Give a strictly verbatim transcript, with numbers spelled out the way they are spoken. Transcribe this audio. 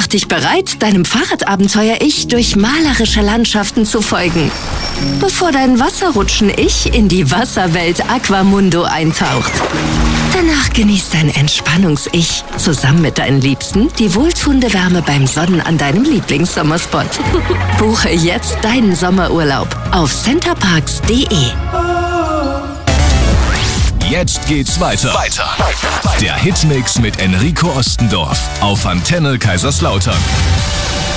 Mach dich bereit, deinem Fahrradabenteuer-Ich durch malerische Landschaften zu folgen, bevor dein Wasserrutschen-Ich in die Wasserwelt Aquamundo eintaucht. Danach genießt dein Entspannungs-Ich zusammen mit deinen Liebsten die wohltuende Wärme beim Sonnen an deinem Lieblingssommerspot. Buche jetzt deinen Sommerurlaub auf centerparks punkt de. Jetzt geht's weiter. Weiter. Der Hitmix mit Enrico Ostendorf auf Antenne Kaiserslautern.